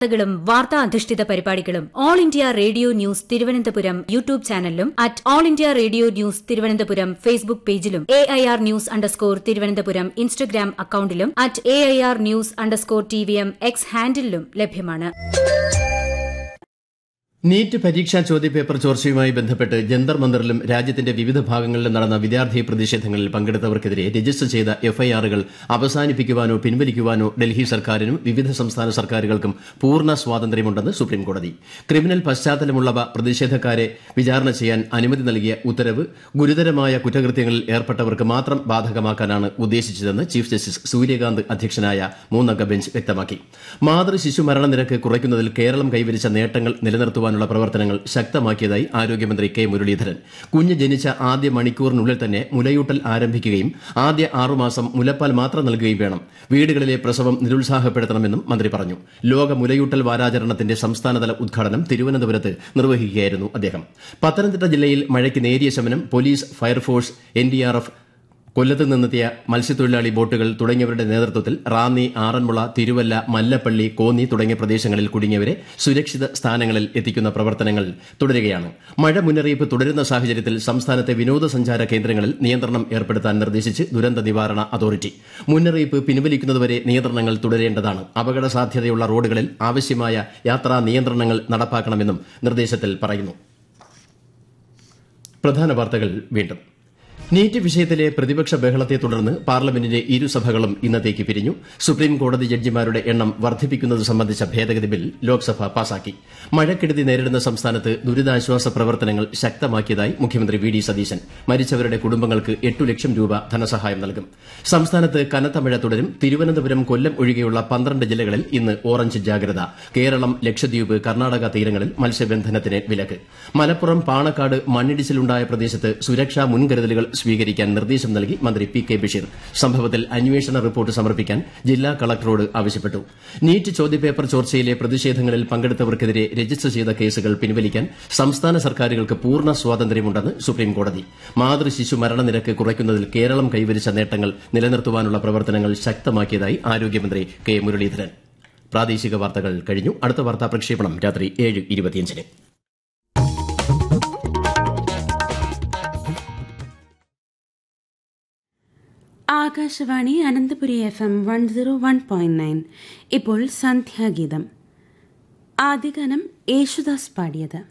വാർത്തകളും വാർത്താ അധിഷ്ഠിത പരിപാടികളും all India radio news Thiruvananthapuram YouTube ചാനലിലും at all India radio news Thiruvananthapuram Facebook പേജിലും AIR News_ തിരുവനന്തപുരം ഇൻസ്റ്റഗ്രാം അക്കൌണ്ടിലും അറ്റ് AIR News_TVM X ഹാൻഡിലും ലഭ്യമാണ്. നീറ്റ് പരീക്ഷാ ചോദ്യപേപ്പർ ചോർച്ചയുമായി ബന്ധപ്പെട്ട് ജന്തർ മന്ദറിലും രാജ്യത്തിന്റെ വിവിധ ഭാഗങ്ങളിലും നടന്ന വിദ്യാർത്ഥി പ്രതിഷേധങ്ങളിൽ പങ്കെടുത്തവർക്കെതിരെ രജിസ്റ്റർ ചെയ്ത എഫ്ഐആറുകൾ അവസാനിപ്പിക്കുവാനോ പിൻവലിക്കുവാനോ ഡൽഹി സർക്കാരിനും വിവിധ സംസ്ഥാന സർക്കാരുകൾക്കും പൂർണ്ണ സ്വാതന്ത്ര്യമുണ്ടെന്ന് സുപ്രീംകോടതി. ക്രിമിനൽ പശ്ചാത്തലമുള്ളവ പ്രതിഷേധക്കാരെ വിചാരണ ചെയ്യാൻ അനുമതി നൽകിയ ഉത്തരവ് ഗുരുതരമായ കുറ്റകൃത്യങ്ങളിൽ ഏർപ്പെട്ടവർക്ക് മാത്രം ബാധകമാക്കാനാണ് ഉദ്ദേശിച്ചതെന്ന് ചീഫ് ജസ്റ്റിസ് സൂര്യകാന്ത് അധ്യക്ഷനായ മൂന്നംഗ ബെഞ്ച് വ്യക്തമാക്കി. മാതൃശിശു മരണനിരക്ക് കുറയ്ക്കുന്നതിൽ കേരളം കൈവരിച്ച നേട്ടങ്ങൾ നിലനിർത്തുവാൻ പ്രവർത്തനങ്ങൾ ശക്തമാക്കിയതായി ആരോഗ്യമന്ത്രി കെ മുരളീധരൻ. കുഞ്ഞ് ജനിച്ച ആദ്യ മണിക്കൂറിനുള്ളിൽ തന്നെ മുലയൂട്ടൽ ആരംഭിക്കുകയും ആദ്യ 6 മാസം മുലപ്പാൽ മാത്രം നൽകുകയും വേണം. വീടുകളിലെ പ്രസവം നിരുത്സാഹപ്പെടുത്തണമെന്നും മന്ത്രി പറഞ്ഞു. ലോക മുലയൂട്ടൽ വാരാചരണത്തിന്റെ സംസ്ഥാനതല ഉദ്ഘാടനം തിരുവനന്തപുരത്ത് നിർവഹിക്കുകയായിരുന്നു അദ്ദേഹം. പത്തനംതിട്ട ജില്ലയിൽ മഴയ്ക്ക് നേരിയ ശമനം. പോലീസ്, ഫയർഫോഴ്സ്, NDRF, കൊല്ലത്ത് നിന്നെത്തിയ മത്സ്യത്തൊഴിലാളി ബോട്ടുകൾ തുടങ്ങിയവരുടെ നേതൃത്വത്തിൽ റാന്നി, ആറന്മുള, തിരുവല്ല, മല്ലപ്പള്ളി, കോന്നി തുടങ്ങിയ പ്രദേശങ്ങളിൽ കുടുങ്ങിയവരെ സുരക്ഷിത സ്ഥാനങ്ങളിൽ എത്തിക്കുന്ന പ്രവർത്തനങ്ങൾ തുടരുകയാണ്. മഴ മുന്നറിയിപ്പ് തുടരുന്ന സാഹചര്യത്തിൽ സംസ്ഥാനത്തെ വിനോദസഞ്ചാര കേന്ദ്രങ്ങളിൽ നിയന്ത്രണം ഏർപ്പെടുത്താൻ നിർദ്ദേശിച്ച് ദുരന്ത നിവാരണ അതോറിറ്റി. മുന്നറിയിപ്പ് പിൻവലിക്കുന്നതുവരെ നിയന്ത്രണങ്ങൾ തുടരേണ്ടതാണ്. അപകട സാധ്യതയുള്ള റോഡുകളിൽ ആവശ്യമായ യാത്രാ നിയന്ത്രണങ്ങൾ നടപ്പാക്കണമെന്നും നിർദ്ദേശത്തിൽ പറയുന്നു. പ്രധാന വാർത്തകൾ വീണ്ടും. നീറ്റ് വിഷയത്തിലെ പ്രതിപക്ഷ ബഹളത്തെ തുടർന്ന് പാർലമെന്റിന്റെ ഇരുസഭകളും ഇന്നത്തേക്ക് പിരിഞ്ഞു. സുപ്രീം കോടതി ജഡ്ജിമാരുടെ എണ്ണം വർദ്ധിപ്പിക്കുന്നത് സംബന്ധിച്ച ഭേദഗതി ബിൽ ലോക്സഭ പാസാക്കി. മഴക്കെടുതി നേരിടുന്ന സംസ്ഥാനത്ത് ദുരിതാശ്വാസ പ്രവർത്തനങ്ങൾ ശക്തമാക്കിയതായി മുഖ്യമന്ത്രി വി ഡി സതീശൻ. മരിച്ചവരുടെ കുടുംബങ്ങൾക്ക് 8 ലക്ഷം രൂപ ധനസഹായം നൽകും. സംസ്ഥാനത്ത് കനത്ത മഴ തുടരും. തിരുവനന്തപുരം, കൊല്ലം ഒഴികെയുള്ള 12 ജില്ലകളിൽ ഇന്ന് ഓറഞ്ച് ജാഗ്രത. കേരളം, ലക്ഷദ്വീപ്, കർണാടക തീരങ്ങളിൽ മത്സ്യബന്ധനത്തിന് വിലക്ക്. മലപ്പുറം പാണക്കാട് മണ്ണിടിച്ചിലുണ്ടായ പ്രദേശത്ത് സുരക്ഷാ മുൻകരുതലുകൾ സ്വീകരിക്കാൻ നിർദ്ദേശം നൽകി മന്ത്രി പി കെ ബഷീർ. സംഭവത്തിൽ അന്വേഷണ റിപ്പോർട്ട് സമർപ്പിക്കാൻ ജില്ലാ കളക്ടറോട് ആവശ്യപ്പെട്ടു. നീറ്റ് ചോദ്യപേപ്പർ ചോർച്ചയിലെ പ്രതിഷേധങ്ങളിൽ പങ്കെടുത്തവർക്കെതിരെ രജിസ്റ്റർ ചെയ്ത കേസുകൾ പിൻവലിക്കാൻ സംസ്ഥാന സർക്കാരുകൾക്ക് പൂർണ്ണ സ്വാതന്ത്ര്യമുണ്ടെന്ന് സുപ്രീംകോടതി. മാതൃശിശു മരണനിരക്ക് കുറയ്ക്കുന്നതിൽ കേരളം കൈവരിച്ച നേട്ടങ്ങൾ നിലനിർത്തുവാനുള്ള പ്രവർത്തനങ്ങൾ ശക്തമാക്കിയതായി ആരോഗ്യമന്ത്രി കെ മുരളീധരൻ. പ്രാദേശിക വാർത്തകൾ കഴിഞ്ഞു. അടുത്ത വാർത്താ പ്രക്ഷേപണം രാത്രി 7:25. ആകാശവാണി അനന്തപുരി FM 101.9. ഇപ്പോൾ സന്ധ്യാഗീതം. ആദ്യഗാനം യേശുദാസ് പാടിയത്.